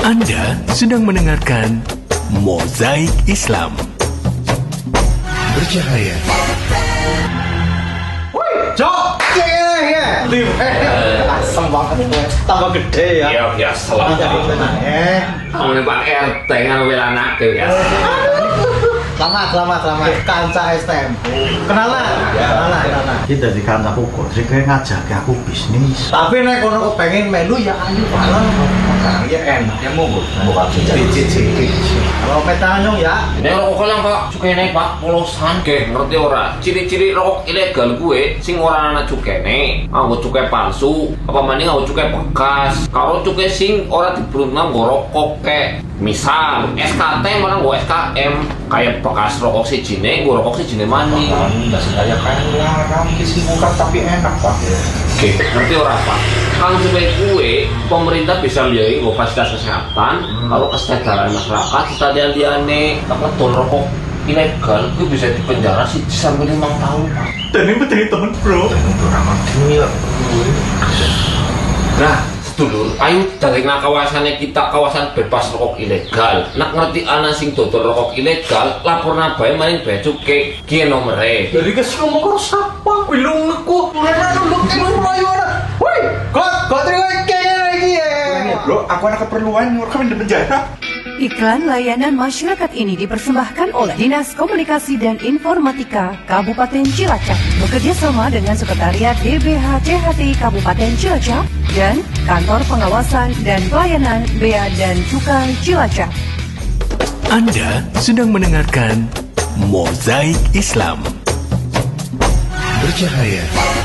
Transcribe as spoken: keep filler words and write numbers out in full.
Anda sedang mendengarkan Mozaik Islam. Bercahaya. Woi, Jok! Ya, ya. Asem banget gue. Tambah gede ya. Iya, biasa lah. Eh. Kamu Pak R T ngambil anak ya. Selamat, selamat, selamat. Kanca S T M. Kenalan, kenalan, kenalan. Kita di kancaku kok, sih kayak ngajak aku bisnis. Tapi nek kono pengen melu ya ayo malam. Ya enak, ya monggo. Bukan cicit-cicit. Kalau petanyong ya. Ini rokok lang Pak, cukene Pak, polosan. Oke, ngerti ora? Ciri-ciri rokok ilegal gue, sing ora ana cukene, nganggo cukai palsu, apa maning nganggo cukai bekas. Kalau cukai sing ora dibrunang nggo rokok kek. Misal S K T malah nggo S K M, kayak bekas rokok sijine, nggo rokok sijine maning. Enggak sekaya kayak larang kisi bukan tapi enak Pak. Oke, ngerti ora Pak? Kalau cukai gue, pemerintah bisa biayai nggo fasilitas kesehatan, hmm. Kalau kesejahteraan masyarakat, kita liane apa tuh rokok ilegal, gue bisa dipenjara sih sampai lima tahun Pak. Dan ini betul teman bro. Nah, sedulur, ayo dalekna kawasannya kita kawasan bebas rokok ilegal. Nak ngerti ana sing dodol rokok ilegal, laporna bae maring bea cukai ki nomere. Jadi kes ngomong karo sapa? Wilung aku. Mulane nuluk nang mlayu ora. Woi, kok kok terima kene lagi ya. Bro, aku ada keperluan, mau kami di penjara. Iklan layanan masyarakat ini dipersembahkan oleh Dinas Komunikasi dan Informatika Kabupaten Cilacap bekerja sama dengan Sekretariat D B H C H T I Kabupaten Cilacap dan Kantor Pengawasan dan Pelayanan Bea dan Cukai Cilacap. Anda sedang mendengarkan Mozaik Islam. Bercahaya.